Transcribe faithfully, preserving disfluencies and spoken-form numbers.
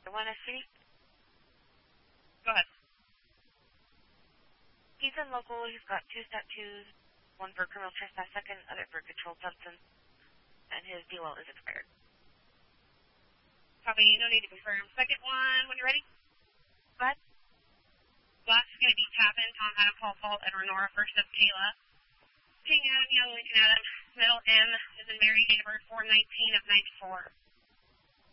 Awana City. Go ahead. He's in local. He's got two step twos, one for criminal trespass, second, other for controlled substance, and his D L is expired. Copy. No need to confirm. Second one, when you're ready. Go ahead. Last is going to be Tappan, Tom, Adam, Paul, Paul, Edward, Nora. First up, Kayla. King Adam, Young, Lincoln Adam. Middle M is in Mary, date of birth four nineteen of ninety-four.